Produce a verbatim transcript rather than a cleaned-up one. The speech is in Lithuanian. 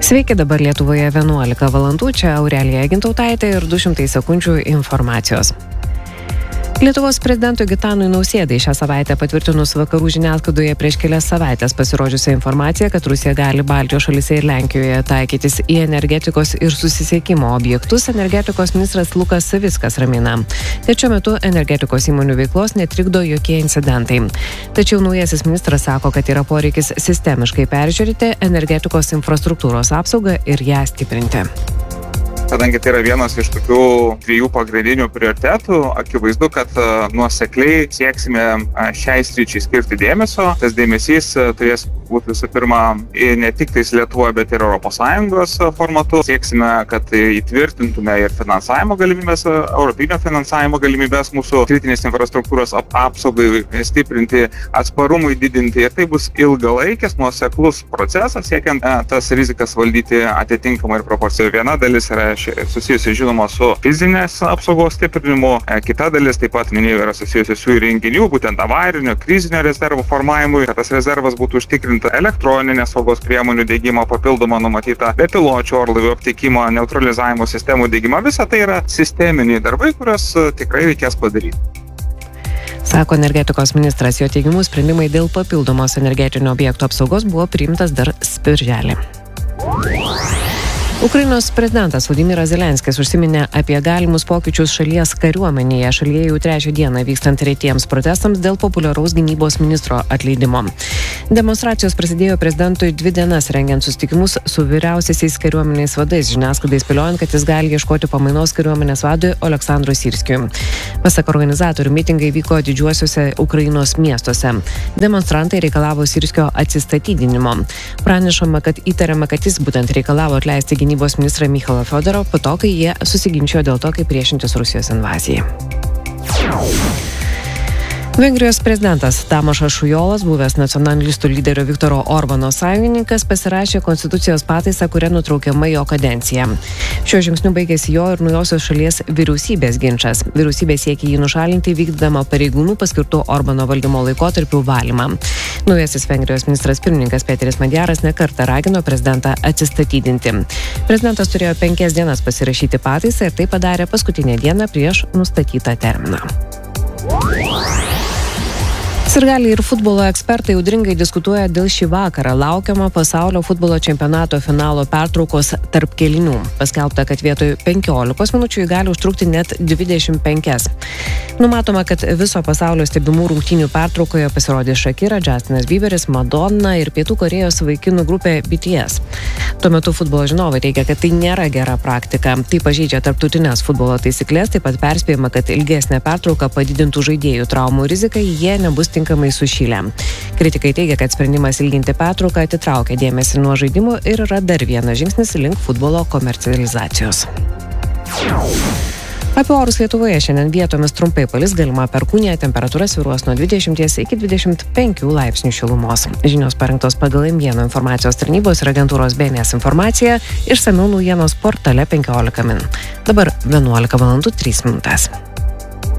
Sveiki, dabar Lietuvoje vienuolika valandų, čia Aurelija Gintautaitė ir du šimtai sekundžių informacijos. Lietuvos prezidentui Gitanui Nausėdai šią savaitę patvirtinus vakarų žiniasklaidoje prieš kelias savaitės pasirodžiusią informaciją, kad Rusija gali Baltijos šalyse ir Lenkijoje taikytis į energetikos ir susisiekimo objektus, energetikos ministras Lukas Savickas ramina. Tačiau metu energetikos įmonių veiklos netrikdo jokie incidentai. Tačiau naujasis ministras sako, kad yra poreikis sistemiškai peržiūrėti energetikos infrastruktūros apsaugą ir ją stiprinti. Kadangi tai yra vienas iš tokių dviejų pagrindinių prioritetų, akivaizdu, kad nuosekliai sieksime šiai sričiai skirti dėmesio. Tas dėmesys turės būti visų pirma ne tik tais Lietuvoje, bet ir Europos Sąjungos formatu. Sieksime, kad įtvirtintume ir finansavimo galimybės, europinio finansavimo galimybės mūsų kritinės infrastruktūros apsaugai, stiprinti, atsparumui didinti. Ir tai bus ilgalaikis, nuoseklus procesas, siekiant tas rizikas valdyti atitinkamai ir proporcijai. Viena dalis yra susijusi, žinoma, su fizinės apsaugos stiprinimu. Kita dalis, taip pat minėjau, yra susijusi su įrenginių, būtent avarinio, krizinio rezervo formavimui, kad tas rezervas būtų užtikrinta, elektroninės saugos priemonių diegimo papildomą numatytą, bepiločių orlaivių aptikimo, neutralizavimo sistemų diegimą. Visa tai yra sisteminiai darbai, kuriuos tikrai reikės padaryti. Sako energetikos ministras, jo teigimu sprendimai dėl papildomos energetinio objekto apsaugos buvo priimtas dar birželį. Ukrainos prezidentas Vladimiras Zelenskis užsiminė apie galimus pokyčius šalies kariuomenėje. Šalyje jau trečią dieną vykstant retiems protestams dėl populiaraus gynybos ministro atleidimo. Demonstracijos prasidėjo prezidentui dvi dienas rengiant susitikimus su vyriausiaisiais kariuomenės vadais, žiniasklaidai spėliojant, kad jis gali ieškoti pamainos kariuomenės vadui Oleksandrui Syrskiui. Pasak organizatorių, mitingai vyko didžiuosiuose Ukrainos miestuose. Demonstrantai reikalavo Syrskio atsistatydinimo. Pranešama, kad įtariama, kad jis būtent reikalavo atleisti gynybos ministrą Mykhailą Fiodorovą po to, kai jie susiginčijo dėl to, kaip priešintis Rusijos invazijai. Vengrijos prezidentas Tamošas Šujolas, buvęs nacionalistų lyderio Viktoro Orbano sąjungininkas, pasirašė konstitucijos pataisą, kuria nutraukiama jo kadencija. Šiuo žingsniu baigėsi jo ir naujosios šalies vyriausybės ginčas. Vyriausybė siekia jį nušalinti vykdydama pareigūnų paskirtų Orbano valdymo laikotarpių valymą. Naujasis Vengrijos ministras pirmininkas Peteris Madjaras nekartą ragino prezidentą atsistatydinti. Prezidentas turėjo penkias dienas pasirašyti pataisą ir tai padarė paskutinę dieną prieš nustatytą terminą. Sirgaliai ir futbolo ekspertai audringai diskutuoja dėl šį vakarą laukiamo pasaulio futbolo čempionato finalo pertraukos tarp kėlinių. Paskelbta, kad vietoj penkiolikos minučių gali užtrukti net dvidešimt penkias. Numatoma, kad viso pasaulio stebimų rungtynių pertraukoje pasirodė Shakira, Justinas Bieberis, Madonna ir Pietų Korėjos vaikinų grupė B T S. Tuo metu futbolo žinovai teigia, kad tai nėra gera praktika. Tai pažeidžia tarptautinės futbolo taisyklės, taip pat perspėjama, kad ilgesnė pertrauka padidintų žaidėjų traumų riziką, jie nebus tinkamai sušylę. Kritikai teigia, kad sprendimas ilginti pertrauką atitraukia dėmesį nuo žaidimų ir yra dar vienas žingsnis link futbolo komercializacijos. Apie orus Lietuvoje šiandien vietomis trumpai palis, galima perkūnija, temperatūra svyruos nuo dvidešimt iki dvidešimt penkių laipsnių šilumos. Žinios parengtos pagal M vieno informacijos tarnybos ir agentūros B N S informaciją, išsamiau naujienos portale penkiolika min. Dabar vienuolika valandų trys minutės.